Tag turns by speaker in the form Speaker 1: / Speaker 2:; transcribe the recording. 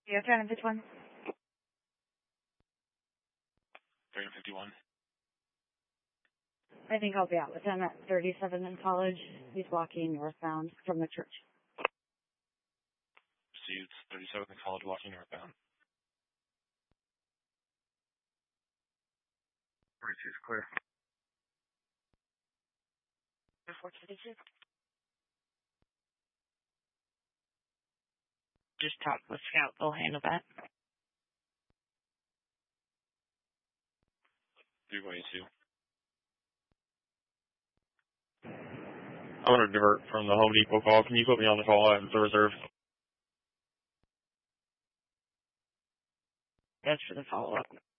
Speaker 1: Yeah, 351.
Speaker 2: 351.
Speaker 1: I think I'll be out with him at 37 in College. He's walking northbound from the church.
Speaker 2: Received 37th in College, walking northbound. 42 is clear.
Speaker 1: 422. Just talk with Scout. They'll handle that.
Speaker 2: 322. I'm going to divert from the Home Depot call. Can you put me on the call at the reserve?
Speaker 1: That's for the follow-up.